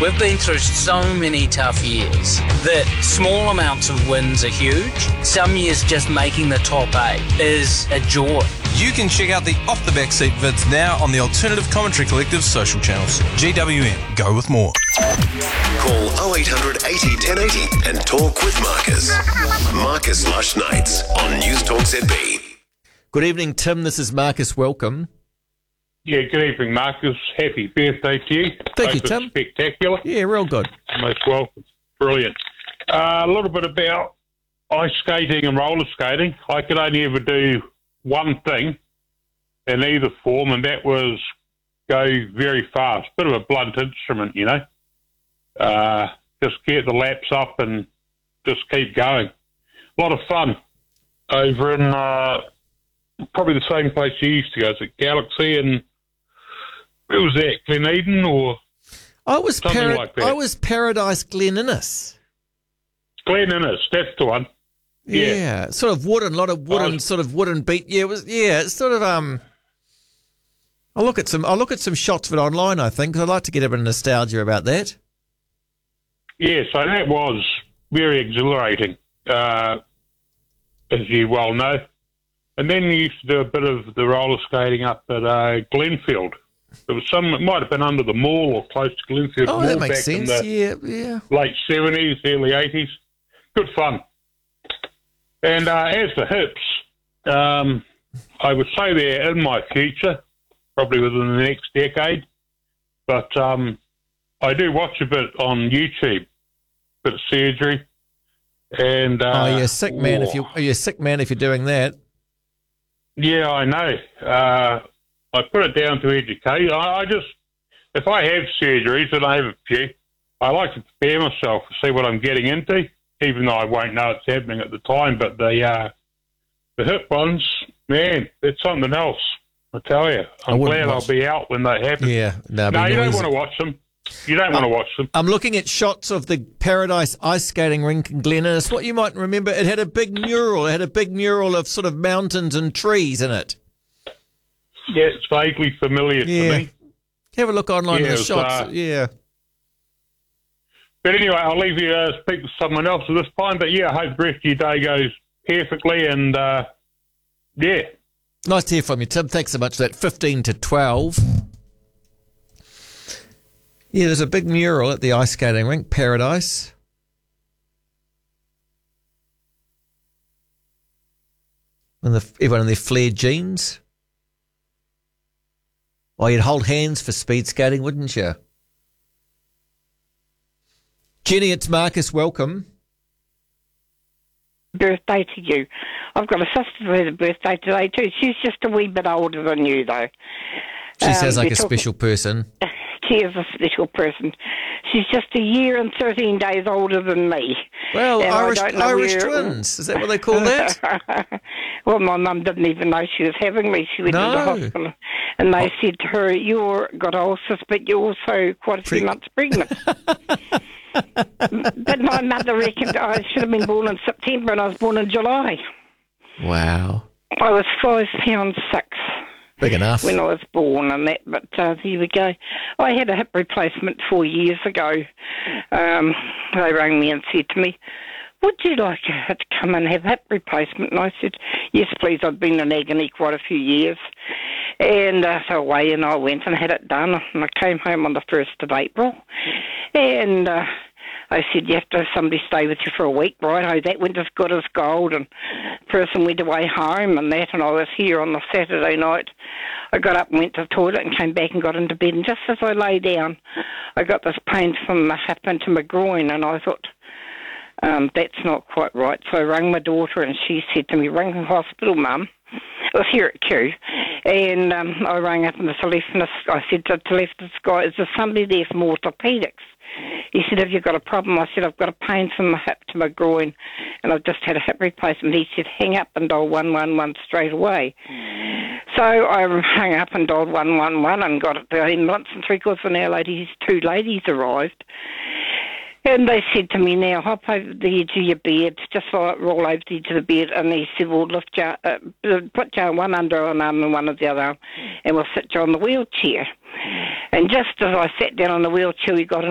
We've been through so many tough years that small amounts of wins are huge. Some years just making the top 8 is a joy. You can check out the Off the Backseat vids now on the Alternative Commentary Collective social channels. GWN, go with more. Call 0800 80 1080 and talk with Marcus. Marcus Lush Nights on News Talk ZB. Good evening, Tim. This is Marcus. Welcome. Yeah, good evening, Marcus. Happy birthday to you. Thank you, Hope Tim. it's spectacular. Yeah, real good. Most welcome. Brilliant. A little bit about ice skating and roller skating. I could only ever do one thing in either form, and that was go very fast. Bit of a blunt instrument, you know. Just get the laps up and just keep going. A lot of fun over in probably the same place you used to go. Is it Galaxy? And where was that? Glen Eden or something like that? I was Paradise Glen Innes. Glen Innes, that's the one. Yeah, sort of wooden, lot of wooden, sort of wooden beat. Yeah, it was. Yeah, it's sort of. I'll look at some shots of it online. I think 'cause I'd like to get a bit of nostalgia about that. Yeah, so that was very exhilarating, as you well know. And then you used to do a bit of the roller skating up at Glenfield. It might have been under the mall or close to Glenfield. Oh, Mall that makes back in sense. the Yeah. late 70s, early 80s. Good fun. And as for hips, I would say they're in my future, probably within the next decade. But I do watch a bit on YouTube, bit of surgery. And you're a sick man if you're doing that. Yeah, I know. I put it down to education. I just, if I have surgeries, and I have a few, I like to prepare myself to see what I'm getting into, even though I won't know it's happening at the time. But the hip ones, man, it's something else. I tell you, I'm glad I'll be out when they happen. Yeah, no, you don't want to watch them. You don't want to watch them. I'm looking at shots of the Paradise ice skating rink in Glen Innes. What you might remember, it had a big mural. It had a big mural of sort of mountains and trees in it. Yeah, it's vaguely familiar to me. Have a look online at the shots. But anyway, I'll leave you speak to someone else at this time. But yeah, I hope the rest of your day goes perfectly. And yeah. Nice to hear from you, Tim. Thanks so much for that. 15 to 12. Yeah, there's a big mural at the ice skating rink, Paradise. And everyone in their flared jeans. Oh, you'd hold hands for speed skating, wouldn't you? Jenny, it's Marcus. Welcome. Birthday to you. I've got a sister who has a birthday today too. She's just a wee bit older than you, though. She sounds like a special person. She is a special person. She's just a year and 13 days older than me. Well, Irish twins. Is that what they call that? Well, my mum didn't even know she was having me. She went to the hospital and they said to her, "You've got ulcers, but you're also quite a few months pregnant." But my mother reckoned I should have been born in September and I was born in July. Wow. I was 5'6". Big enough. When I was born and that, but there we go. I had a hip replacement 4 years ago. They rang me and said to me, "Would you like to come and have a hip replacement?" And I said, "Yes, please. I've been in agony quite a few years." And so away and I went and had it done. And I came home on the 1st of April. And I said, "You have to have somebody stay with you for a week." Right, oh, that went as good as gold. And the person went away home and that. And I was here on the Saturday night. I got up and went to the toilet and came back and got into bed. And just as I lay down, I got this pain from my hip into my groin. And I thought, that's not quite right. So I rang my daughter and she said to me, "Ring the hospital, Mum." It was here at Kew. And I rang up and the telephonist, I said to the telephonist guy, "Is there somebody there from orthopaedics?" He said, "Have you got a problem?" I said, "I've got a pain from my hip to my groin and I've just had a hip replacement." He said, "Hang up and dial 111 straight away." So I hung up and dialed 111 and got the ambulance, and 3/4 of an hour later, these 2 ladies arrived. And they said to me, "Now hop over the edge of your bed, just roll over the edge of the bed." And he said, "Well, put your one under one arm and one on the other arm, and we'll sit you on the wheelchair." And just as I sat down on the wheelchair, we got